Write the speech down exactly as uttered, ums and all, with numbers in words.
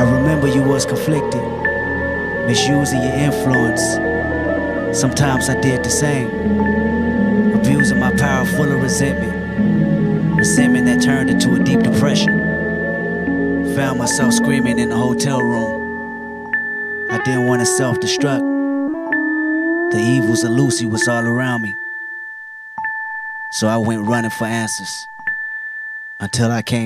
I remember you was conflicted, misusing your influence. Sometimes I did the same, abusing my power full of resentment. Resentment that turned into a deep depression. Found myself screaming in the hotel room. I didn't want to self-destruct. The evils of Lucy was all around me. So I went running for answers until I came